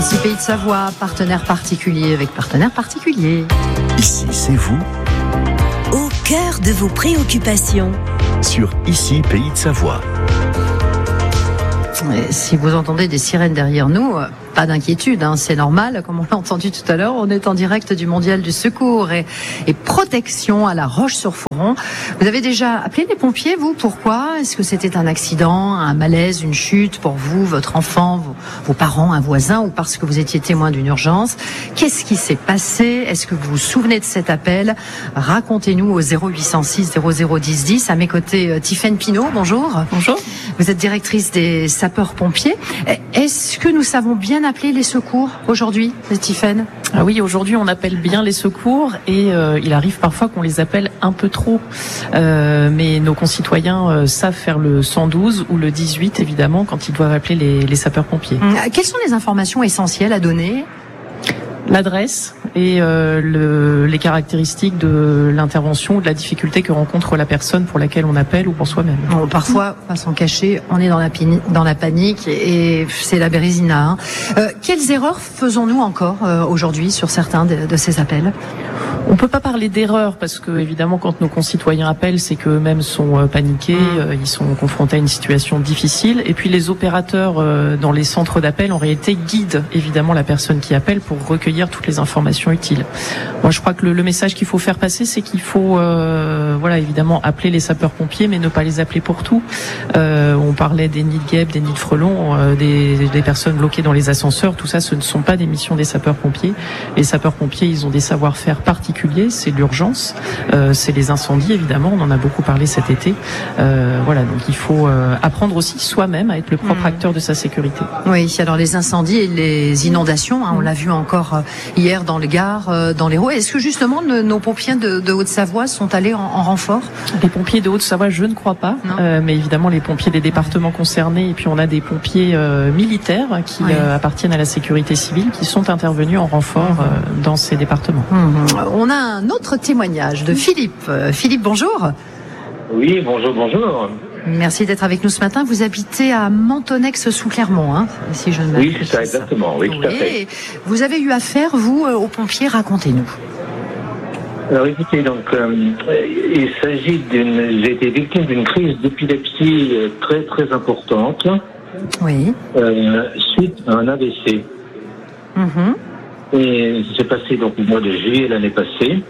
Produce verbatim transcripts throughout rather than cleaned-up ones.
Ici Pays de Savoie, partenaire particulier avec partenaire particulier. Ici, c'est vous. Au cœur de vos préoccupations. Sur Ici, Pays de Savoie. Et si vous entendez des sirènes derrière nous, pas d'inquiétude, hein, c'est normal. Comme on l'a entendu tout à l'heure, on est en direct du Mondial du Secours et, et Protection à La Roche-sur-Foron. Vous avez déjà appelé les pompiers, vous? Pourquoi? Est-ce que c'était un accident, un malaise, une chute pour vous, votre enfant, vos, vos parents, un voisin, ou parce que vous étiez témoin d'une urgence? Qu'est-ce qui s'est passé? Est-ce que vous vous souvenez de cet appel? Racontez-nous au zéro huit cent six zéro zéro dix dix. À mes côtés, Tiffaine Pinault, bonjour. Bonjour. Vous êtes directrice des sapeurs-pompiers. Est-ce que nous savons bien appeler les secours aujourd'hui, Tiffaine? Ah oui, aujourd'hui on appelle bien les secours et euh, il arrive parfois qu'on les appelle un peu trop. Euh, mais nos concitoyens euh, savent faire le cent douze ou le dix-huit évidemment quand ils doivent appeler les, les sapeurs-pompiers. Quelles sont les informations essentielles à donner? L'adresse et euh, le, les caractéristiques de l'intervention ou de la difficulté que rencontre la personne pour laquelle on appelle ou pour soi-même. Bon, parfois, pas s'en cacher, on est dans la, pini- dans la panique et c'est la bérésina. Hein. Euh, quelles erreurs faisons-nous encore euh, aujourd'hui sur certains de, de ces appels? On peut pas parler d'erreur parce que évidemment quand nos concitoyens appellent, c'est qu'eux-mêmes sont euh, paniqués, mmh. euh, ils sont confrontés à une situation difficile. Et puis les opérateurs euh, dans les centres d'appel en réalité guident évidemment la personne qui appelle pour recueillir toutes les informations utiles. Moi je crois que le, le message qu'il faut faire passer, c'est qu'il faut euh, voilà évidemment appeler les sapeurs-pompiers, mais ne pas les appeler pour tout. Euh, on parlait des nids de guêpes, des nids de frelons, euh, des, des personnes bloquées dans les ascenseurs. Tout ça, ce ne sont pas des missions des sapeurs-pompiers. Les sapeurs-pompiers, ils ont des savoir-faire particuliers. C'est l'urgence, euh, c'est les incendies évidemment, on en a beaucoup parlé cet été. Euh, voilà, donc il faut euh, apprendre aussi soi-même à être le propre mmh. acteur de sa sécurité. Oui, alors les incendies et les inondations, hein, on l'a vu encore hier dans le Gard, euh, dans l'Hérault. Est-ce que justement le, nos pompiers de, de Haute-Savoie sont allés en, en renfort? Les pompiers de Haute-Savoie, je ne crois pas, euh, mais évidemment les pompiers des départements concernés, et puis on a des pompiers euh, militaires qui oui. euh, appartiennent à la sécurité civile, qui sont intervenus en renfort mmh. euh, dans ces départements. Mmh. On a un autre témoignage de Philippe. Euh, Philippe, bonjour. Oui, bonjour, bonjour. Merci d'être avec nous ce matin. Vous habitez à Mentonex sous Clermont, hein, si je ne m'abuse. Oui, c'est ça, exactement. Oui, tout oui. à fait. Vous avez eu affaire, vous, aux pompiers. Racontez-nous. Alors, écoutez, donc, euh, il s'agit d'une. J'ai été victime d'une crise d'épilepsie très, très importante. Oui. Euh, suite à un A V C. Mm-hmm. Et c'est passé donc au mois de juillet l'année passée.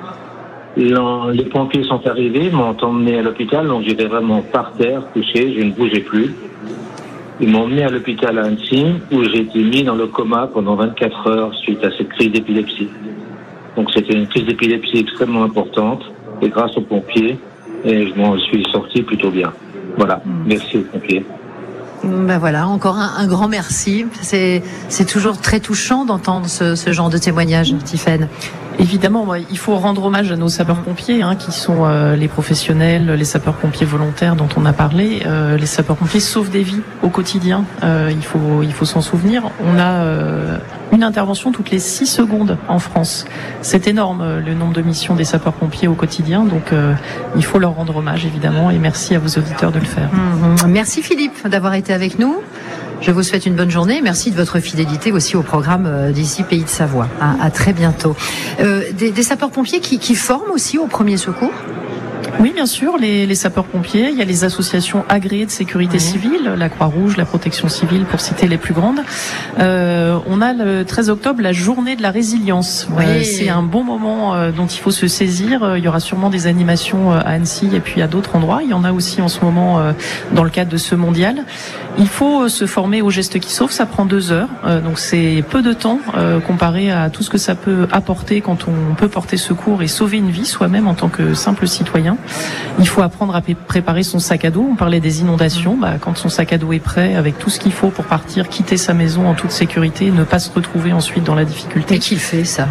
Les pompiers sont arrivés, m'ont emmené à l'hôpital, donc j'étais vraiment par terre, couché, je ne bougeais plus. Ils m'ont emmené à l'hôpital à Annecy, où j'ai été mis dans le coma pendant vingt-quatre heures suite à cette crise d'épilepsie. Donc c'était une crise d'épilepsie extrêmement importante, et grâce aux pompiers, et je m'en suis sorti plutôt bien. Voilà, mmh. Merci aux pompiers. Ben voilà, encore un, un grand merci. C'est, c'est toujours très touchant d'entendre ce, ce genre de témoignage, Tiffaine. Évidemment, il faut rendre hommage à nos sapeurs-pompiers, hein, qui sont euh, les professionnels, les sapeurs-pompiers volontaires dont on a parlé. Euh, les sapeurs-pompiers sauvent des vies au quotidien. Euh, il faut, il faut s'en souvenir. On a euh, une intervention toutes les six secondes en France. C'est énorme le nombre de missions des sapeurs-pompiers au quotidien. Donc, euh, il faut leur rendre hommage, évidemment. Et merci à vos auditeurs de le faire. Mmh. Merci Philippe d'avoir été avec nous. Je vous souhaite une bonne journée. Merci de votre fidélité aussi au programme d'ici Pays de Savoie. À, à très bientôt. Euh, des, des sapeurs-pompiers qui, qui forment aussi au premier secours? Oui, bien sûr, les, les sapeurs-pompiers, il y a les associations agréées de sécurité oui. civile, la Croix-Rouge, la Protection civile, pour citer les plus grandes. Euh, on a le treize octobre la journée de la résilience. Oui. Euh, c'est un bon moment euh, dont il faut se saisir. Euh, il y aura sûrement des animations euh, à Annecy et puis à d'autres endroits. Il y en a aussi en ce moment euh, dans le cadre de ce mondial. Il faut euh, se former aux gestes qui sauvent. Ça prend deux heures, euh, donc c'est peu de temps euh, comparé à tout ce que ça peut apporter quand on peut porter secours et sauver une vie soi-même en tant que simple citoyen. Il faut apprendre à préparer son sac à dos. On parlait des inondations. Bah, quand son sac à dos est prêt, avec tout ce qu'il faut pour partir, quitter sa maison en toute sécurité et ne pas se retrouver ensuite dans la difficulté. Et qui fait ça?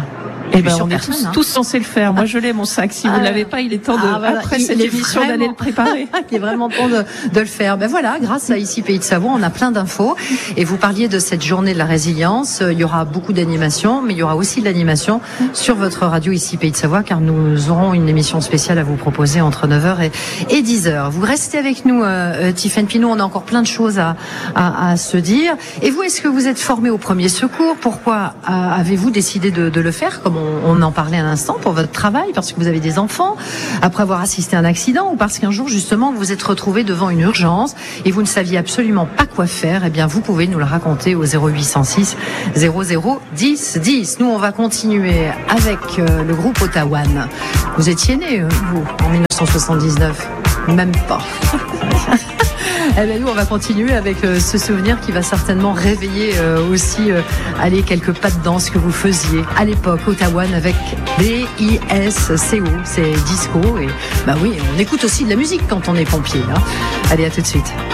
Eh ben, on est tous, hein. tous censés le faire. Moi, je l'ai, mon sac. Si ah, vous ne l'avez pas, il est temps de, ah, voilà. après il, cette il émission, vraiment... d'aller le préparer. Il est vraiment temps de, de le faire. Ben voilà, grâce à Ici Pays de Savoie, on a plein d'infos. Et vous parliez de cette journée de la résilience. Il y aura beaucoup d'animation, mais il y aura aussi de l'animation sur votre radio Ici Pays de Savoie, car nous aurons une émission spéciale à vous proposer entre neuf heures et dix heures. Vous restez avec nous, euh, Tiffaine Pinot. On a encore plein de choses à, à, à se dire. Et vous, est-ce que vous êtes formé au premier secours? Pourquoi euh, avez-vous décidé de, de le faire, comme on, on en parlait à l'instant, pour votre travail, parce que vous avez des enfants, après avoir assisté à un accident, ou parce qu'un jour, justement, vous vous êtes retrouvé devant une urgence et vous ne saviez absolument pas quoi faire? Eh bien, vous pouvez nous le raconter au zéro huit cent six zéro zéro dix dix. Nous, on va continuer avec euh, le groupe Otawan. Vous étiez né, euh, vous, en mille neuf cent soixante-dix-neuf? Même pas. Eh bien, nous, on va continuer avec euh, ce souvenir qui va certainement réveiller euh, aussi euh, allez, quelques pas de danse que vous faisiez à l'époque, Otawan, avec D I S C O, c'est disco. Et bah oui, on écoute aussi de la musique quand on est pompier. Hein. Allez, à tout de suite.